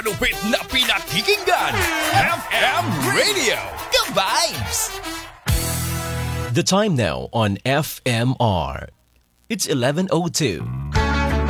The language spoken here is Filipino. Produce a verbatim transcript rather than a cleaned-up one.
Lupit na pinakikinggan, F M Radio, The Vibes! The time now on F M R. It's eleven oh two.